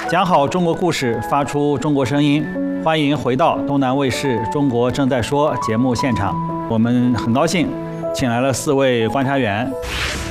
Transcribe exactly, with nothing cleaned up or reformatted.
讲好中国故事，发出中国声音。欢迎回到东南卫视《中国正在说》节目现场。我们很高兴，请来了四位观察员。